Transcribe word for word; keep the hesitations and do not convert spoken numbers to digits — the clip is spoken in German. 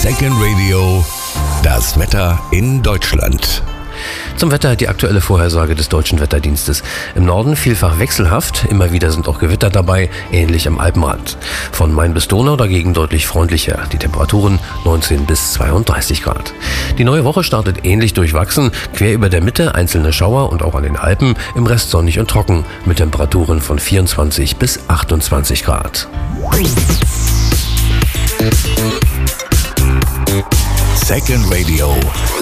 Second Radio, das Wetter in Deutschland. Zum Wetter die aktuelle Vorhersage des Deutschen Wetterdienstes. Im Norden vielfach wechselhaft, immer wieder sind auch Gewitter dabei, ähnlich am Alpenrand. Von Main bis Donau dagegen deutlich freundlicher. Die Temperaturen neunzehn bis zweiunddreißig Grad. Die neue Woche startet ähnlich durchwachsen, quer über der Mitte einzelne Schauer und auch an den Alpen, im Rest sonnig und trocken, mit Temperaturen von vierundzwanzig bis achtundzwanzig Grad. Second Radio